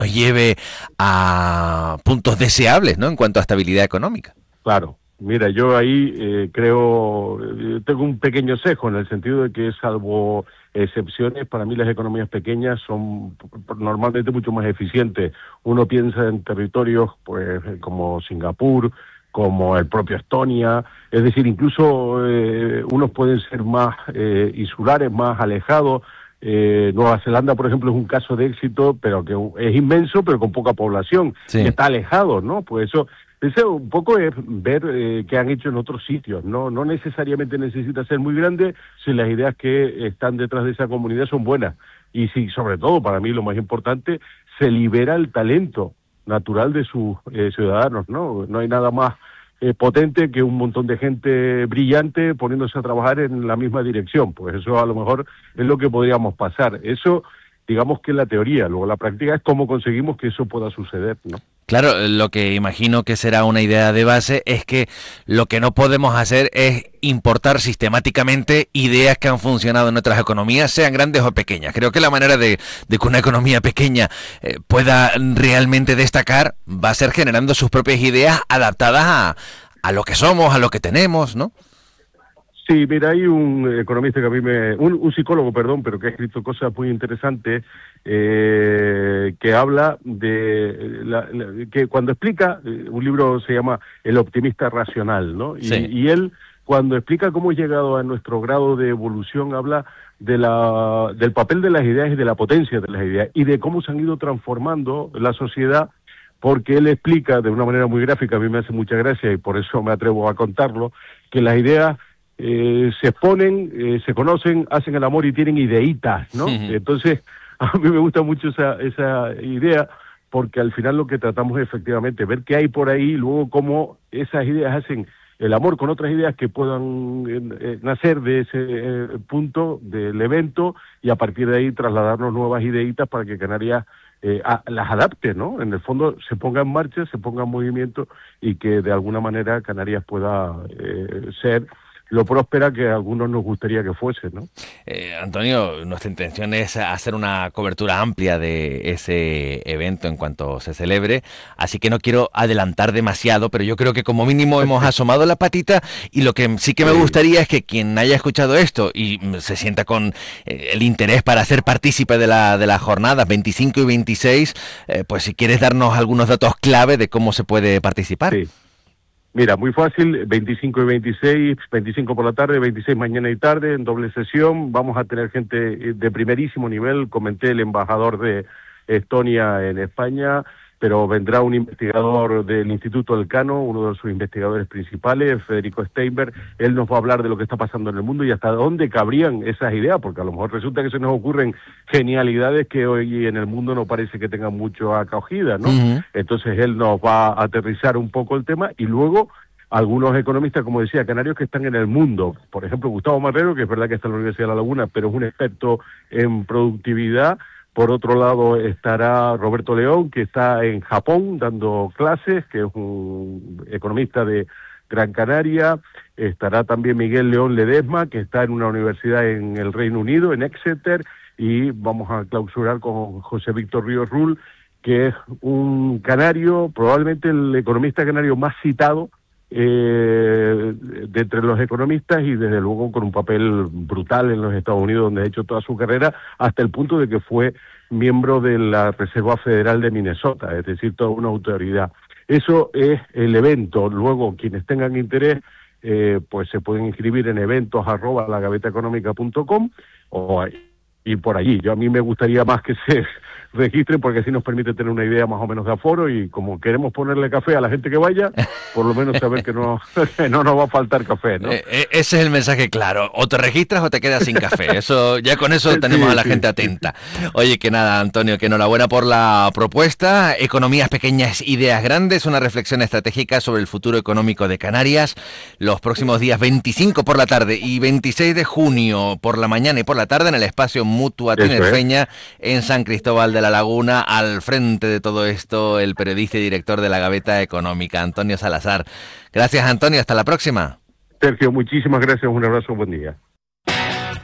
lleve a puntos deseables, ¿no? En cuanto a estabilidad económica. Claro. Mira, yo ahí creo, tengo un pequeño sesgo en el sentido de que, salvo excepciones, para mí las economías pequeñas son normalmente mucho más eficientes. Uno piensa en territorios pues como Singapur, como el propio Estonia, es decir, incluso unos pueden ser más insulares, más alejados. Nueva Zelanda, por ejemplo, es un caso de éxito, pero que es inmenso, pero con poca población, Sí. y está alejado, ¿no? Pues eso un poco es ver qué han hecho en otros sitios, ¿no? No necesariamente necesita ser muy grande si las ideas que están detrás de esa comunidad son buenas. Y si, sobre todo, para mí lo más importante, se libera el talento natural de sus ciudadanos, ¿no? No hay nada más potente que un montón de gente brillante poniéndose a trabajar en la misma dirección. Pues eso a lo mejor es lo que podríamos pasar. Eso, digamos que es la teoría. Luego la práctica es cómo conseguimos que eso pueda suceder, ¿no? Claro, lo que imagino que será una idea de base es que lo que no podemos hacer es importar sistemáticamente ideas que han funcionado en otras economías, sean grandes o pequeñas. Creo que la manera de que una economía pequeña pueda realmente destacar va a ser generando sus propias ideas adaptadas a lo que somos, a lo que tenemos, ¿no? Sí, mira, hay un economista que a mí un psicólogo, perdón, pero que ha escrito cosas muy interesantes, que habla de que cuando explica, un libro se llama El optimista racional, ¿no? Sí. Y él, cuando explica cómo ha llegado a nuestro grado de evolución, habla del papel de las ideas y de la potencia de las ideas, y de cómo se han ido transformando la sociedad, porque él explica de una manera muy gráfica, a mí me hace mucha gracia y por eso me atrevo a contarlo, que las ideas se exponen, se conocen, hacen el amor y tienen ideitas, ¿no? Entonces, a mí me gusta mucho esa idea, porque al final lo que tratamos es efectivamente ver qué hay por ahí, y luego cómo esas ideas hacen el amor con otras ideas que puedan nacer de ese punto del evento, y a partir de ahí trasladarnos nuevas ideitas para que Canarias las adapte, ¿no? En el fondo se ponga en marcha, se ponga en movimiento, y que de alguna manera Canarias pueda ser lo próspera que a algunos nos gustaría que fuese, ¿no? Antonio, nuestra intención es hacer una cobertura amplia de ese evento en cuanto se celebre, así que no quiero adelantar demasiado, pero yo creo que como mínimo hemos asomado la patita, y lo que sí que me gustaría es que quien haya escuchado esto y se sienta con el interés para ser partícipe de la jornada 25 y 26, pues si quieres darnos algunos datos clave de cómo se puede participar. Sí. Mira, muy fácil, 25 y 26, 25 por la tarde, 26 mañana y tarde, en doble sesión. Vamos a tener gente de primerísimo nivel. Comenté el embajador de Estonia en España, pero vendrá un investigador del Instituto Elcano, uno de sus investigadores principales, Federico Steinberg. Él nos va a hablar de lo que está pasando en el mundo y hasta dónde cabrían esas ideas, porque a lo mejor resulta que se nos ocurren genialidades que hoy en el mundo no parece que tengan mucho acogida, ¿no? Entonces él nos va a aterrizar un poco el tema, y luego algunos economistas, como decía, canarios que están en el mundo. Por ejemplo, Gustavo Marrero, que es verdad que está en la Universidad de La Laguna, pero es un experto en productividad. Por otro lado estará Roberto León, que está en Japón dando clases, que es un economista de Gran Canaria. Estará también Miguel León Ledesma, que está en una universidad en el Reino Unido, en Exeter. Y vamos a clausurar con José Víctor Ríos Rull, que es un canario, probablemente el economista canario más citado de entre los economistas, y desde luego con un papel brutal en los Estados Unidos, donde ha hecho toda su carrera, hasta el punto de que fue miembro de la Reserva Federal de Minnesota, es decir, toda una autoridad. Eso es el evento. Luego, quienes tengan interés, pues se pueden inscribir en eventos@lagavetaeconomica.com o ir por allí. A mí me gustaría más que se registren, porque así nos permite tener una idea más o menos de aforo, y como queremos ponerle café a la gente que vaya, por lo menos saber que no nos va a faltar café, ¿no? Ese es el mensaje claro: o te registras o te quedas sin café. Eso, ya con eso tenemos a la gente atenta. Oye, que nada, Antonio, que enhorabuena por la propuesta. Economías pequeñas, ideas grandes, una reflexión estratégica sobre el futuro económico de Canarias. Los próximos días 25 por la tarde y 26 de junio por la mañana y por la tarde en el espacio Mutua Tinerfeña, en San Cristóbal de la Laguna. Al frente de todo esto, el periodista y director de La Gaveta Económica, Antonio Salazar. Gracias, Antonio, hasta la próxima. Sergio, muchísimas gracias, un abrazo, buen día.